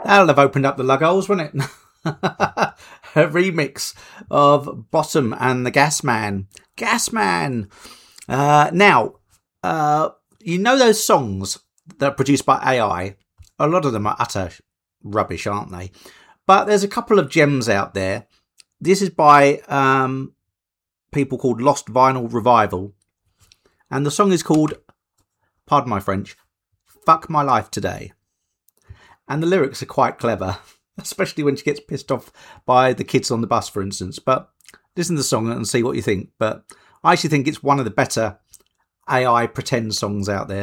That'll have opened up the lug holes, wouldn't it? A remix of Bottom and the Gasman. Gasman! Now, you know those songs that are produced by AI? A lot of them are utter rubbish, aren't they? But there's a couple of gems out there. This is by people called Lost Vinyl Revival. And the song is called, pardon my French, Fuck My Life Today. And the lyrics are quite clever, especially when she gets pissed off by the kids on the bus, for instance. But listen to the song and see what you think. But I actually think it's one of the better AI pretend songs out there.